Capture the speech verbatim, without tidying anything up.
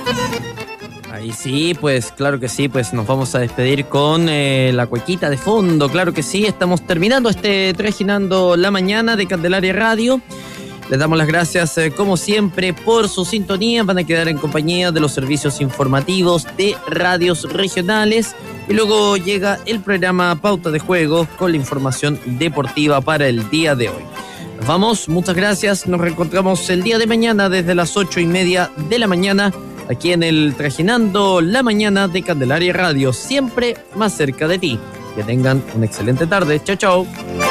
Ahí sí, pues claro que sí, pues nos vamos a despedir con eh, la cuequita de fondo, claro que sí, estamos terminando este Trajinando la Mañana de Candelaria Radio. Les damos las gracias, eh, como siempre, por su sintonía. Van a quedar en compañía de los servicios informativos de radios regionales. Y luego llega el programa Pauta de Juego con la información deportiva para el día de hoy. Nos vamos, muchas gracias. Nos reencontramos el día de mañana desde las ocho y media de la mañana aquí en el Trajinando la Mañana de Candelaria Radio, siempre más cerca de ti. Que tengan una excelente tarde. Chao, chao.